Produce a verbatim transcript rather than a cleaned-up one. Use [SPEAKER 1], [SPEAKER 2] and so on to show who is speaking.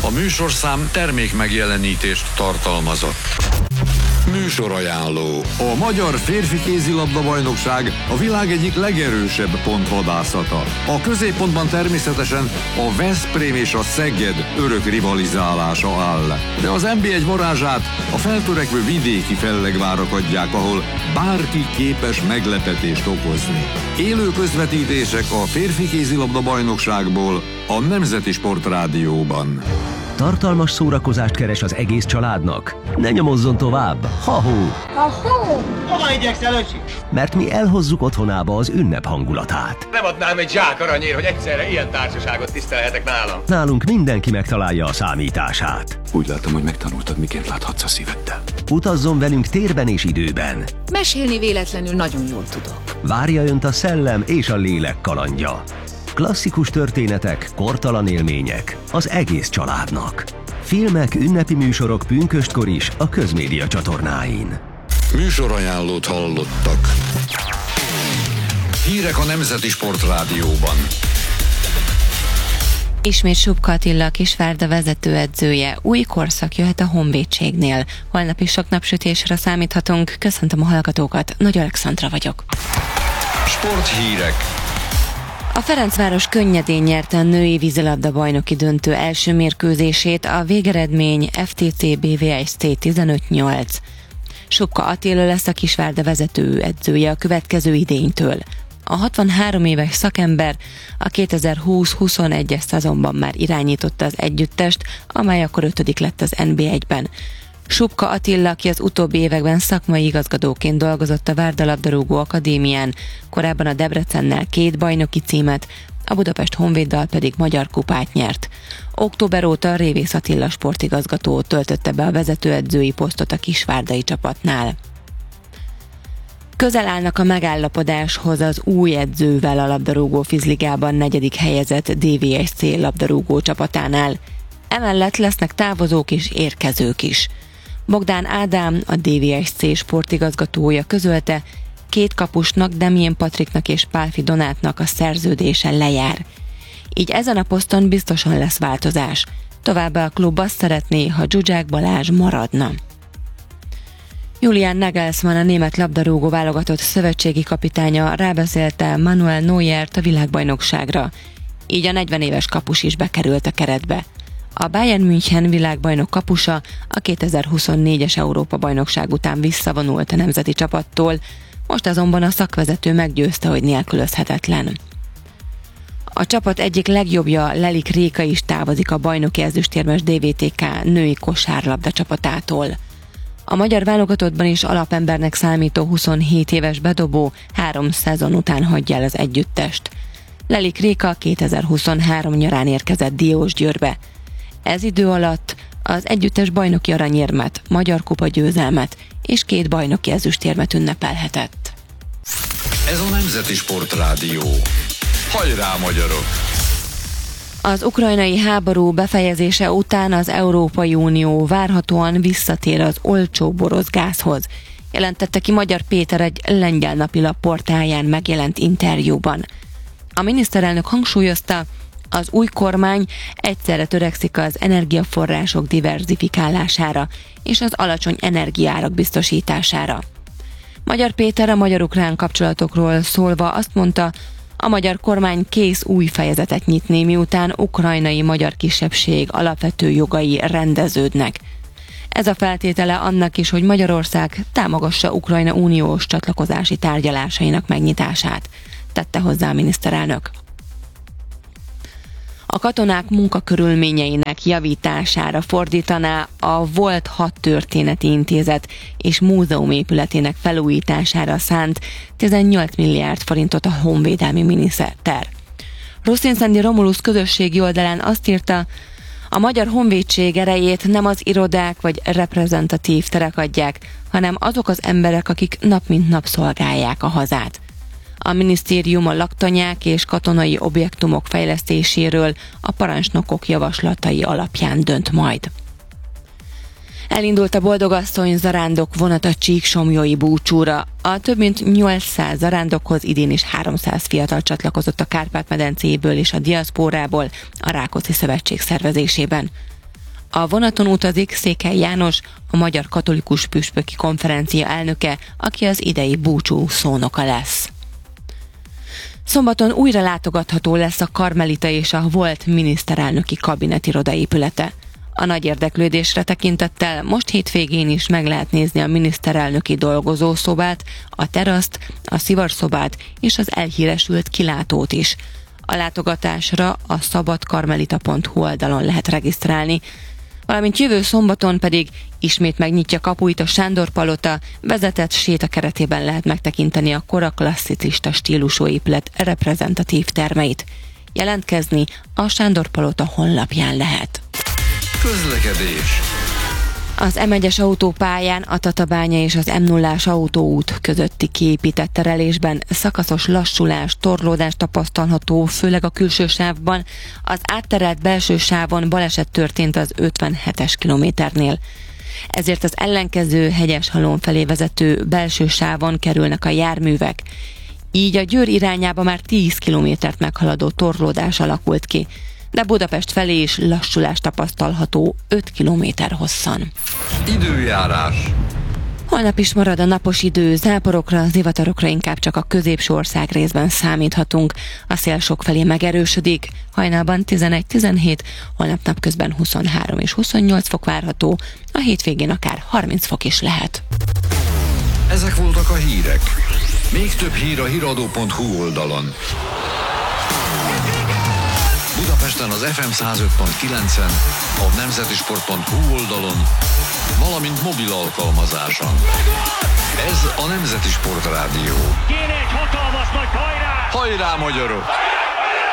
[SPEAKER 1] A műsorszám termék megjelenítést tartalmazott. Műsorajánló. A magyar férfi kézilabda bajnokság a világ egyik legerősebb pontvadászata. A középpontban természetesen a Veszprém és a Szeged örök rivalizálása áll. De az en bé egy varázsát a feltörekvő vidéki fellegvárak adják, ahol bárki képes meglepetést okozni. Élő közvetítések a férfi kézilabda bajnokságból a Nemzeti Sportrádióban.
[SPEAKER 2] Tartalmas szórakozást keres az egész családnak? Ne nyomozzon tovább! Ha-hó!
[SPEAKER 3] Ha-hó! Hova igyekszel, öcsi?
[SPEAKER 2] Mert mi elhozzuk otthonába az ünnep hangulatát.
[SPEAKER 4] Nem adnám egy zsák aranyért, hogy egyszerre ilyen társaságot tisztelhetek nálam.
[SPEAKER 2] Nálunk mindenki megtalálja a számítását.
[SPEAKER 5] Úgy látom, hogy megtanultad, miként láthatsz a szíveddel.
[SPEAKER 2] Utazzon velünk térben és időben.
[SPEAKER 6] Mesélni véletlenül nagyon jól tudok.
[SPEAKER 2] Várja önt a szellem és a lélek kalandja. Klasszikus történetek, kortalan élmények az egész családnak. Filmek, ünnepi műsorok pünköstkor is a Közmédia csatornáin.
[SPEAKER 1] Műsorajánlót hallottak. Hírek a Nemzeti Sportrádióban.
[SPEAKER 7] Ismét Subka Attila, a Kisvárda vezetőedzője. Új korszak jöhet a Honvédségnél. Holnap is sok napsütésre számíthatunk. Köszöntöm a hallgatókat, Nagy Alexandra vagyok.
[SPEAKER 1] Sporthírek.
[SPEAKER 7] A Ferencváros könnyedén nyerte a női vízilabda bajnoki döntő első mérkőzését, a végeredmény ef té cé bé vé es cé tizenöt nyolc. Subka Attila lesz a Kisvárda vezető edzője a következő idénytől. A hatvanhárom éves szakember a kétezer-húsz huszonegyes szezonban már irányította az együttest, amely akkor ötödik lett az en bé egyben. Subka Attila, aki az utóbbi években szakmai igazgatóként dolgozott a Várda Labdarúgó Akadémián, korábban a Debrecennel két bajnoki címet, a Budapest Honvéddal pedig magyar kupát nyert. Október óta Révész Attila sportigazgató töltötte be a vezetőedzői posztot a kisvárdai csapatnál. Közel állnak a megállapodáshoz az új edzővel a labdarúgó fizligában negyedik helyezett dé vé es cé labdarúgó csapatánál. Emellett lesznek távozók és érkezők is. Bogdán Ádám, a dé vé es cé sportigazgatója közölte, két kapusnak, Demjén Patriknak és Pálfi Donátnak a szerződése lejár. Így ezen a poszton biztosan lesz változás. Továbbá a klub azt szeretné, ha Zsuzsák Balázs maradna. Julian Nagelsmann, a német labdarúgó válogatott szövetségi kapitánya rábeszélte Manuel Neuert a világbajnokságra. Így a negyven éves kapus is bekerült a keretbe. A Bayern München világbajnok kapusa a kétezer-huszonnégyes Európa-bajnokság után visszavonult a nemzeti csapattól, most azonban a szakvezető meggyőzte, hogy nélkülözhetetlen. A csapat egyik legjobbja, Lelik Réka is távozik a bajnoki ezüstérmes dé vé té ká női kosárlabda csapatától. A magyar válogatottban is alapembernek számító huszonhét éves bedobó három szezon után hagyja el az együttest. Lelik Réka kétezer-huszonhárom nyarán érkezett Diósgyőrbe. Ez idő alatt az együttes bajnoki aranyérmet, magyar kupa győzelmet és két bajnoki ezüstérmet ünnepelhetett.
[SPEAKER 1] Ez a Nemzeti Sportrádió. Hajrá, magyarok!
[SPEAKER 7] Az ukrajnai háború befejezése után az Európai Unió várhatóan visszatér az olcsó boroszgázhoz, jelentette ki Magyar Péter egy lengyel napilap portáján megjelent interjúban. A miniszterelnök hangsúlyozta, az új kormány egyszerre törekszik az energiaforrások diverzifikálására és az alacsony energiaárak biztosítására. Magyar Péter a magyar-ukrán kapcsolatokról szólva azt mondta, a magyar kormány kész új fejezetet nyitni, miután ukrajnai magyar kisebbség alapvető jogai rendeződnek. Ez a feltétele annak is, hogy Magyarország támogassa Ukrajna uniós csatlakozási tárgyalásainak megnyitását, tette hozzá a miniszterelnök. A katonák munkakörülményeinek javítására fordítaná a Volt Hadtörténeti Intézet és múzeum épületének felújítására szánt tizennyolc milliárd forintot a honvédelmi miniszter. Rusztinszendi Romulus közösségi oldalán azt írta, a magyar honvédség erejét nem az irodák vagy reprezentatív terek adják, hanem azok az emberek, akik nap mint nap szolgálják a hazát. A minisztérium a laktanyák és katonai objektumok fejlesztéséről a parancsnokok javaslatai alapján dönt majd. Elindult a boldogasszony zarándok vonat a Csíksomlyói búcsúra. A több mint nyolcszáz zarándokhoz idén is háromszáz fiatal csatlakozott a Kárpát-medencéből és a diaszpórából a Rákóczi Szövetség szervezésében. A vonaton utazik Székely János, a Magyar Katolikus Püspöki Konferencia elnöke, aki az idei búcsú szónoka lesz. Szombaton újra látogatható lesz a Karmelita és a volt miniszterelnöki kabinetiroda épülete. A nagy érdeklődésre tekintettel most hétvégén is meg lehet nézni a miniszterelnöki dolgozószobát, a teraszt, a szivarszobát és az elhíresült kilátót is. A látogatásra a szabadkarmelita pont hu oldalon lehet regisztrálni, valamint jövő szombaton pedig ismét megnyitja kapuit a Sándor Palota, vezetett séta keretében lehet megtekinteni a kora klasszicista stílusú épület reprezentatív termeit. Jelentkezni a Sándor Palota honlapján lehet.
[SPEAKER 1] Közlekedés.
[SPEAKER 7] Az em egyes autópályán a Tatabánya és az em nullás autóút közötti kiépített terelésben szakaszos lassulás, torlódás tapasztalható, főleg a külső sávban. Az átterelt belső sávon baleset történt az ötvenhetes kilométernél. Ezért az ellenkező Hegyeshalom felé vezető belső sávon kerülnek a járművek. Így a Győr irányába már tíz kilométert meghaladó torlódás alakult ki, de Budapest felé is lassulás tapasztalható öt kilométer hosszan.
[SPEAKER 1] Időjárás.
[SPEAKER 7] Holnap is marad a napos idő, záporokra, zivatarokra inkább csak a középső ország részben számíthatunk. A szél sokfelé megerősödik, hajnalban tizenegy-tizenhét, holnap napközben huszonhárom és huszonnyolc fok várható, a hétvégén akár harminc fok is lehet.
[SPEAKER 1] Ezek voltak a hírek. Még több hír a híradó pont hu oldalon. Budapesten az ef em száz öt pont kilencen, a nemzetisport pont hu oldalon, valamint mobil alkalmazáson. Ez a Nemzeti Sport Rádió.
[SPEAKER 3] Kéne egy hatalmas nagy hajrá!
[SPEAKER 1] Hajrá, magyarok!